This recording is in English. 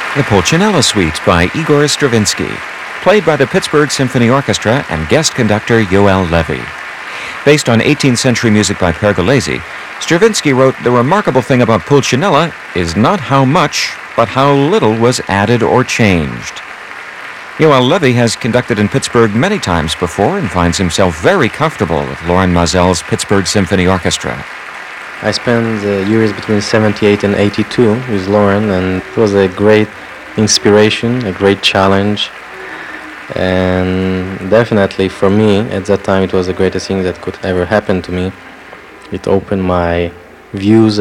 The Pulcinella Suite by Igor Stravinsky, played by the Pittsburgh Symphony Orchestra and guest conductor Yoel Levy. Based on 18th century music by Pergolesi, Stravinsky wrote, "The remarkable thing about Pulcinella is not how much, but how little was added or changed." Yoel Levy has conducted in Pittsburgh many times before and finds himself very comfortable with Lorin Maazel's Pittsburgh Symphony Orchestra. I spent years between 78 and 82 with Lorin, and it was a great inspiration, a great challenge, and definitely for me at that time it was the greatest thing that could ever happen to me. It opened my views